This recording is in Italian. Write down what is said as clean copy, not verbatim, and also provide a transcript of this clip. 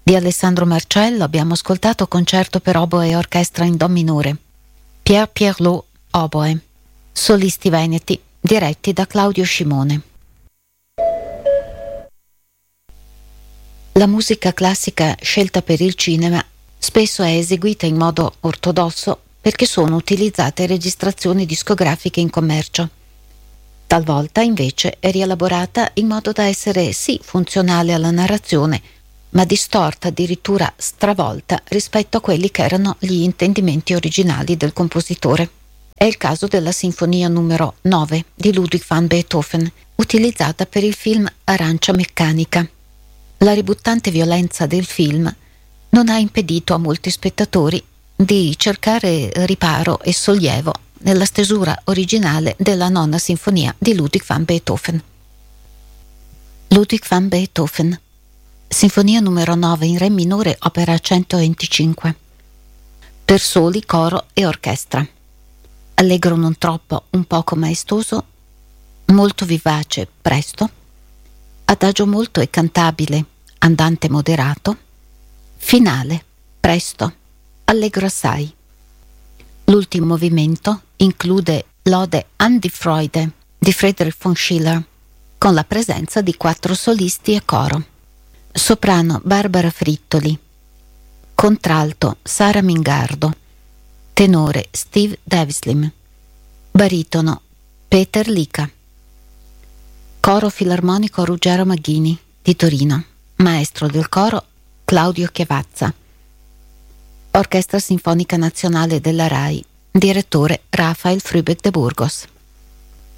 Di Alessandro Marcello abbiamo ascoltato Concerto per oboe e orchestra in do minore, Pierre Pierlot oboe, solisti veneti diretti da Claudio Scimone. La musica classica scelta per il cinema spesso è eseguita in modo ortodosso perché sono utilizzate registrazioni discografiche in commercio. Talvolta invece è rielaborata in modo da essere sì funzionale alla narrazione, ma distorta, addirittura stravolta rispetto a quelli che erano gli intendimenti originali del compositore. È il caso della Sinfonia numero 9 di Ludwig van Beethoven, utilizzata per il film Arancia Meccanica. La ributtante violenza del film non ha impedito a molti spettatori di cercare riparo e sollievo nella stesura originale della nona sinfonia di Ludwig van Beethoven. Ludwig van Beethoven, Sinfonia numero 9 in re minore, opera 125, per soli, coro e orchestra. Allegro non troppo, un poco maestoso, molto vivace, presto, adagio molto e cantabile, andante moderato, finale, presto, allegro assai. L'ultimo movimento include l'Ode an die Freude di Friedrich von Schiller, con la presenza di 4 solisti e coro. Soprano Barbara Frittoli, contralto Sara Mingardo, tenore Steve Davislim, baritono Peter Lica. Coro filarmonico Ruggero Maghini di Torino, maestro del coro Claudio Chiavazza. Orchestra Sinfonica Nazionale della RAI, direttore Rafael Frübeck de Burgos.